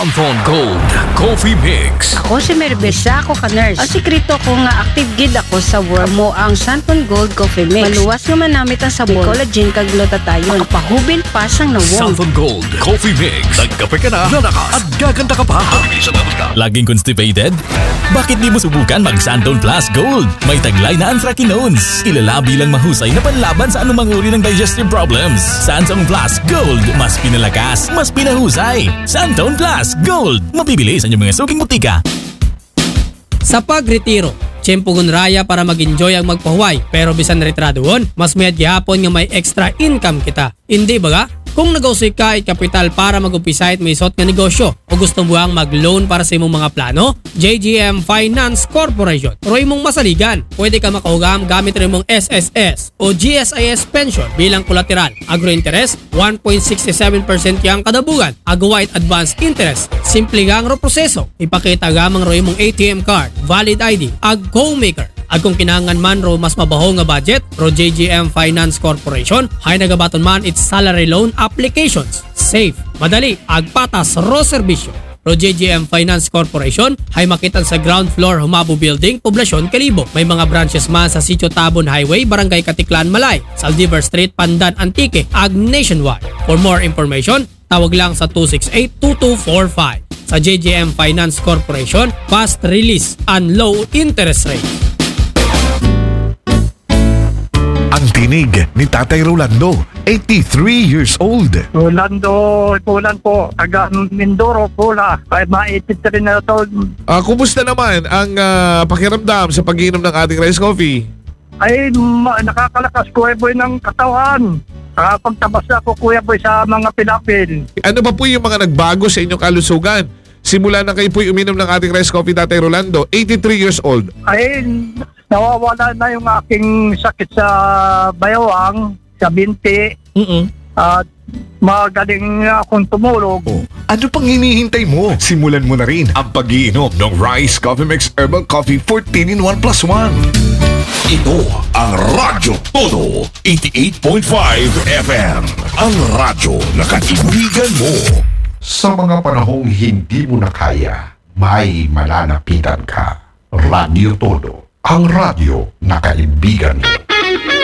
Santon Gold Coffee Mix. Ako si Merbesa, ako ka-nurse. Ang sikreto ko nga active gid ako sa work mo ang Santon Gold Coffee Mix. Maluwas nga manamit ang sabon, collagen kag glutathione. Pahubil pa sang nawong. Santon Gold Coffee Mix. Nagkape ka na, lalakas at gaganda ka pa. Laging constipated? Bakit di mo subukan mag Santon Plus Gold? May taglay na anthracinones. Kilala bilang mahusay na panlaban sa anumang uri ng digestive problems. Santon Plus Gold. Mas pinalakas, mas pinahusay. Santon Plus Gold. Mapibili sa inyong mga suking butika. Sa pagretiro, tiyempo gunraya para mag-enjoy ang magpahuway, pero bisan retradoon, mas mayad gihapon nga may extra income kita. Hindi baga? Kung nagausoy ka kapital para mag-umpisa at may isot nga negosyo o gusto mo ang mag-loan para sa imong mga plano, JGM Finance Corporation. Pero imong masaligan, pwede ka makahugam gamit rin mong SSS o GSIS pension bilang kolateral. Agro-interest, 1.67% yang kadabugan. Agawait advance interest. Simple gang ro proseso. Ipakita gamang ro imong ATM card, valid ID, ag co-maker. At kung kinangan man ro mas mabaho nga budget, ro JGM Finance Corporation, hay nagabaton man its salary loan applications. Safe, madali, agpatas ro serbisyo. Ro JGM Finance Corporation, hay makitan sa ground floor Humabo Building, Poblasyon, Kalibo. May mga branches man sa Sitio Tabon Highway, Barangay Katiklan, Malay, Saldivar Street, Pandan, Antique, ag nationwide. For more information, tawag lang sa 268-2245. Sa JGM Finance Corporation, fast release and low interest rate. Ang tinig ni Tatay Rolando, 83 years old. Rolando Pulan po, taga Mindoro, Pula. Ay, ma-83 na taon. Kumusta naman ang pakiramdam sa pag-inom ng ating rice coffee? Ay, nakakalakas Kuya Boy ng katawan. Pagtabas na ako Kuya Boy sa mga pilapil. Ano ba po yung mga nagbago sa inyong kalusugan? Simula na kayo po uminom ng ating rice coffee, Tatay Rolando, 83 years old. Ay, nawawala na yung aking sakit sa bayawang, sa binti. At magaling akong tumulog. Ano pang hinihintay mo? Simulan mo na rin ang pag-iinom ng Rice Coffee Mix Herbal Coffee 14-in-1 + 1. Ito ang Radyo Todo 88.5 FM. Ang radyo na kaibigan mo. Sa mga panahong hindi mo na kaya, may malalapitan ka. Radyo Todo, ang radyo na kaibigan mo.